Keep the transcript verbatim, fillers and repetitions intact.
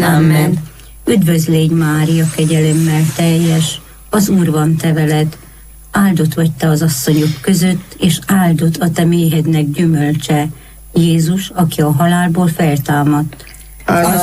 Amen. Üdvözl légy Mária, kegyelemmel teljes, az Úr van te veled, áldott vagy te az asszonyok között, és áldott a te méhednek gyümölcse, Jézus, aki a halálból feltámadt.